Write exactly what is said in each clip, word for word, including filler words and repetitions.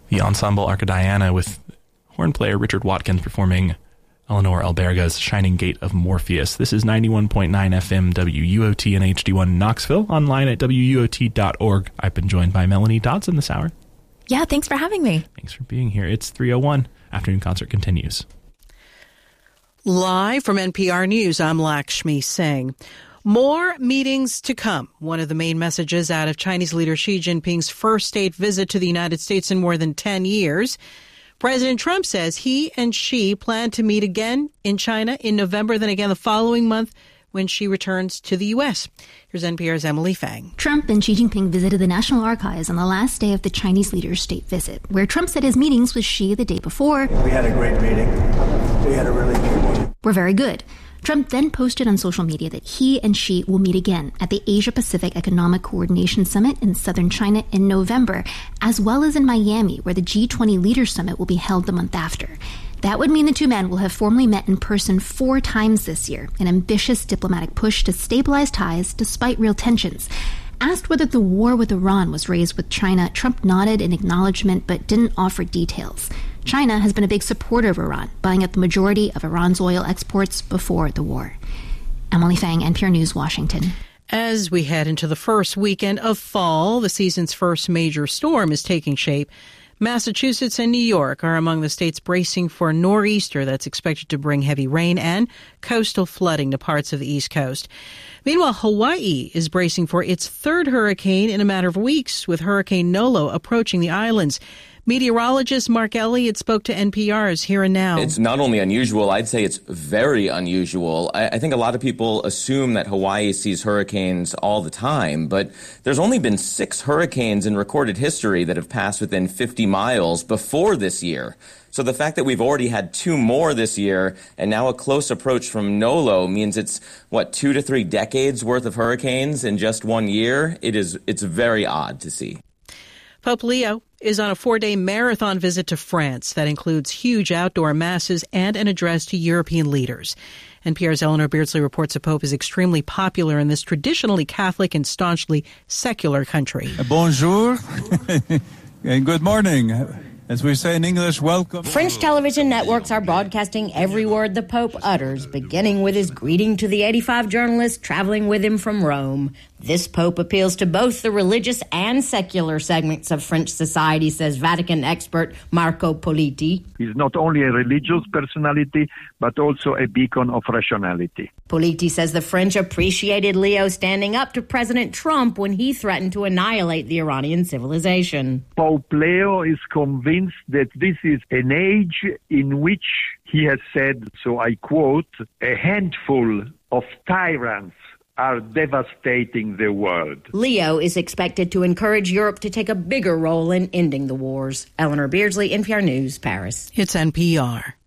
The ensemble Arcadiana with horn player Richard Watkins performing Eleanor Alberga's Shining Gate of Morpheus. This is ninety-one point nine F M W U O T and H D one Knoxville, online at W U O T dot org. I've been joined by Melanie Dodson this hour. Yeah, thanks for having me. Thanks for being here. It's three oh one. Afternoon Concert continues. Live from N P R News, I'm Lakshmi Singh. More meetings to come. One of the main messages out of Chinese leader Xi Jinping's first state visit to the United States in more than ten years. President Trump says he and Xi plan to meet again in China in November, then again the following month when Xi returns to the U S. Here's N P R's Emily Fang. Trump and Xi Jinping visited the National Archives on the last day of the Chinese leader's state visit, where Trump said his meetings with Xi the day before We had a great meeting. We had a really good meeting. were very good. Trump then posted on social media that he and Xi will meet again at the Asia-Pacific Economic Coordination Summit in southern China in November, as well as in Miami, where the G twenty Leaders Summit will be held the month after. That would mean the two men will have formally met in person four times this year, an ambitious diplomatic push to stabilize ties despite real tensions. Asked whether the war with Iran was raised with China, Trump nodded in acknowledgement but didn't offer details. China has been a big supporter of Iran, buying up the majority of Iran's oil exports before the war. Emily Fang, N P R News, Washington. As we head into the first weekend of fall, the season's first major storm is taking shape. Massachusetts and New York are among the states bracing for a nor'easter that's expected to bring heavy rain and coastal flooding to parts of the East Coast. Meanwhile, Hawaii is bracing for its third hurricane in a matter of weeks, with Hurricane Nolo approaching the islands. Meteorologist Mark Elliott spoke to N P R's Here and Now. It's not only unusual, I'd say it's very unusual. I, I think a lot of people assume that Hawaii sees hurricanes all the time, but there's only been six hurricanes in recorded history that have passed within fifty miles before this year. So the fact that we've already had two more this year and now a close approach from Nolo means it's, what, two to three decades worth of hurricanes in just one year? It is, it's very odd to see. Pope Leo is on a four-day marathon visit to France that includes huge outdoor masses and an address to European leaders. N P R's Eleanor Beardsley reports the Pope is extremely popular in this traditionally Catholic and staunchly secular country. Bonjour and good morning. As we say in English, welcome. French television networks are broadcasting every word the Pope utters, beginning with his greeting to the eighty-five journalists traveling with him from Rome. This Pope appeals to both the religious and secular segments of French society, says Vatican expert Marco Politi. He's not only a religious personality, but also a beacon of rationality. Politi says the French appreciated Leo standing up to President Trump when he threatened to annihilate the Iranian civilization. Pope Leo is convinced that this is an age in which, he has said, so I quote, a handful of tyrants are devastating the world. Leo is expected to encourage Europe to take a bigger role in ending the wars. Eleanor Beardsley, N P R News, Paris. It's N P R.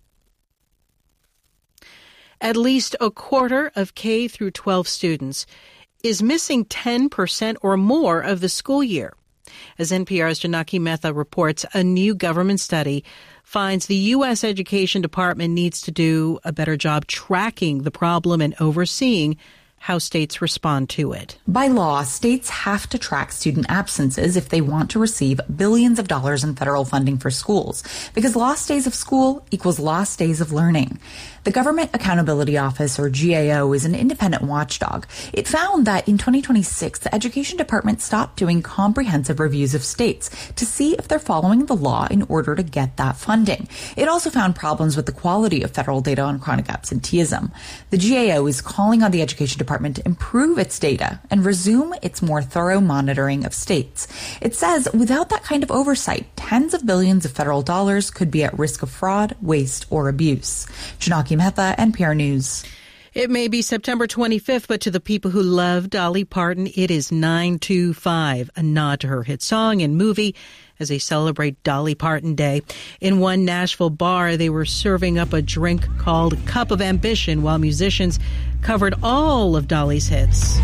At least a quarter of K through twelve students is missing ten percent or more of the school year. As N P R's Janaki Mehta reports, a new government study finds the U S Education Department needs to do a better job tracking the problem and overseeing how states respond to it. By law, states have to track student absences if they want to receive billions of dollars in federal funding for schools, because lost days of school equals lost days of learning. The Government Accountability Office, or G A O, is an independent watchdog. It found that in twenty twenty-six, the Education Department stopped doing comprehensive reviews of states to see if they're following the law in order to get that funding. It also found problems with the quality of federal data on chronic absenteeism. The G A O is calling on the Education Department to improve its data and resume its more thorough monitoring of states. It says without that kind of oversight, tens of billions of federal dollars could be at risk of fraud, waste, or abuse. Janaki Mehta, N P R News. It may be September twenty-fifth, but to the people who love Dolly Parton, it is nine two five, a nod to her hit song and movie as they celebrate Dolly Parton Day. In one Nashville bar, they were serving up a drink called Cup of Ambition while musicians covered all of Dolly's hits.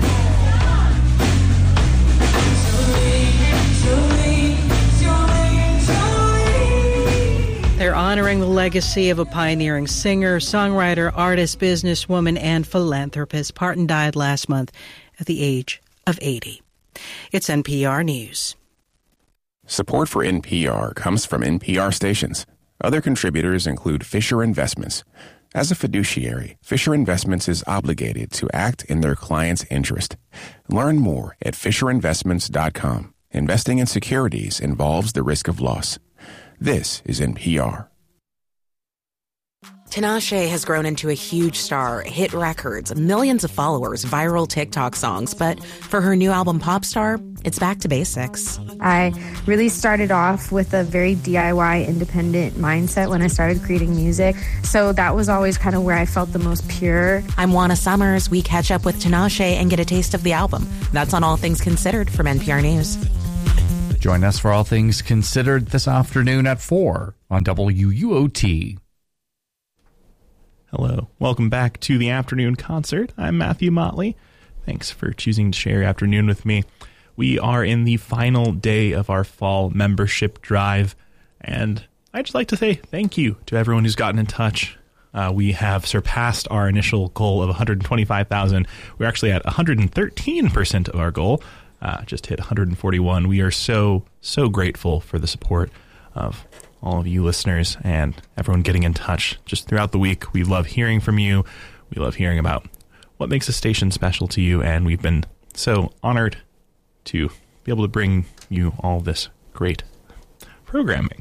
They're honoring the legacy of a pioneering singer, songwriter, artist, businesswoman, and philanthropist. Parton died last month at the age of eighty. It's N P R News. Support for N P R comes from N P R stations. Other contributors include Fisher Investments. As a fiduciary, Fisher Investments is obligated to act in their client's interest. Learn more at fisher investments dot com. Investing in securities involves the risk of loss. This is N P R. Tinashe has grown into a huge star, hit records, millions of followers, viral TikTok songs. But for her new album, Popstar, it's back to basics. I really started off with a very D I Y independent mindset when I started creating music. So that was always kind of where I felt the most pure. I'm Juana Summers. We catch up with Tinashe and get a taste of the album. That's on All Things Considered from N P R News. Join us for All Things Considered this afternoon at four on W U O T. Hello. Welcome back to the afternoon concert. I'm Matthew Motley. Thanks for choosing to share your afternoon with me. We are in the final day of our fall membership drive, and I'd just like to say thank you to everyone who's gotten in touch. Uh, we have surpassed our initial goal of one hundred twenty-five thousand. We're actually at one hundred thirteen percent of our goal. Uh, just hit one hundred forty-one. We are so, so grateful for the support of all of you listeners and everyone getting in touch just throughout the week. We love hearing from you. We love hearing about what makes a station special to you, and we've been so honored to be able to bring you all this great programming.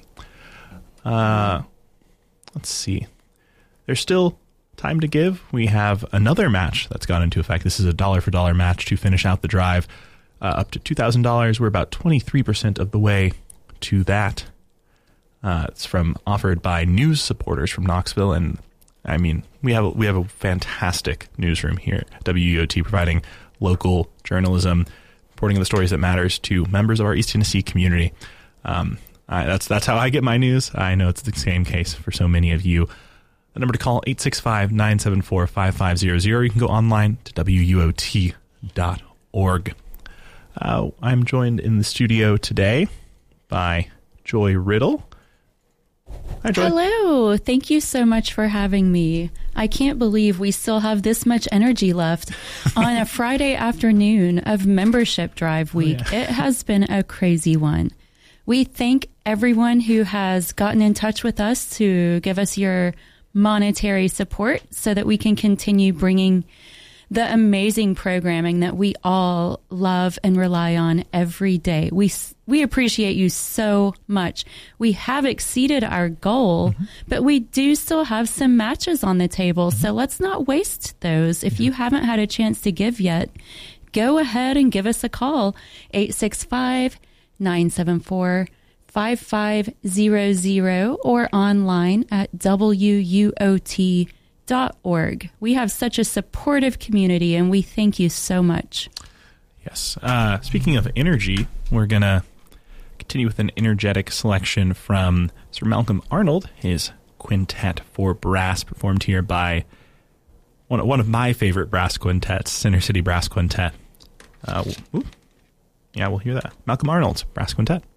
Uh, let's see. There's still time to give. We have another match that's gone into effect. This is a dollar for dollar match to finish out the drive, uh, up to two thousand dollars. We're about twenty-three percent of the way to that. Uh, it's from offered by news supporters from Knoxville, and I mean we have a, we have a fantastic newsroom here at W U O T, providing local journalism, reporting the stories that matters to members of our East Tennessee community. Um, I, that's that's how I get my news. I know it's the same case for so many of you. The number to call, eight six five, nine seven four, five five zero zero. You can go online to W U O T dot org. Uh, I'm joined in the studio today by Joy Riddle. Hi, Joy. Hello. Thank you so much for having me. I can't believe we still have this much energy left on a Friday afternoon of membership drive week. Oh, yeah. It has been a crazy one. We thank everyone who has gotten in touch with us to give us your monetary support so that we can continue bringing the amazing programming that we all love and rely on every day. We we appreciate you so much. We have exceeded our goal, mm-hmm. but we do still have some matches on the table. Mm-hmm. So let's not waste those. If yeah. you haven't had a chance to give yet, go ahead and give us a call, eight six five, nine seven four, five five zero zero, or online at W U O T dot org. We have such a supportive community, and we thank you so much. Yes. Uh, speaking of energy, we're going to continue with an energetic selection from Sir Malcolm Arnold, his quintet for brass, performed here by one, one of my favorite brass quintets, Center City Brass Quintet. Uh, ooh. Yeah, we'll hear that. Malcolm Arnold's Brass Quintet.